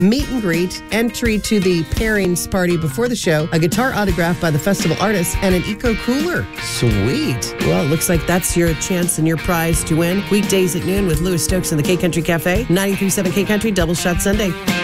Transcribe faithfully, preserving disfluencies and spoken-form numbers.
meet and greet, entry to the pairings party before the show, a guitar autograph by the festival artist, and an eco cooler. Sweet. Well, it looks like that's your chance and your prize to win. Weekdays at noon with Louis Stokes in the K Country Cafe, ninety-three point seven K Country, Double Shot Sunday.